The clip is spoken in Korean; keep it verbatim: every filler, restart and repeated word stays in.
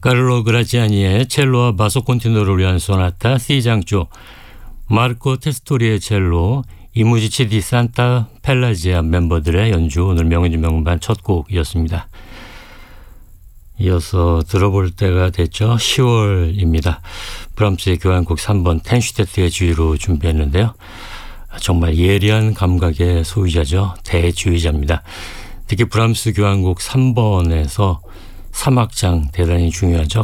카를로 그라치아니의 첼로와 바소 콘티노를 위한 소나타 C장조, 마르코 테스토리의 첼로, 이무지치 디 산타 펠라지아 멤버들의 연주, 오늘 명연주 명반 첫 곡이었습니다. 이어서 들어볼 때가 됐죠. 시월입니다. 브람스의 교향곡 삼 번 텐슈테트의 지휘로 준비했는데요. 정말 예리한 감각의 소유자죠. 대지휘자입니다. 특히 브람스 교향곡 삼 번에서 삼 악장 대단히 중요하죠.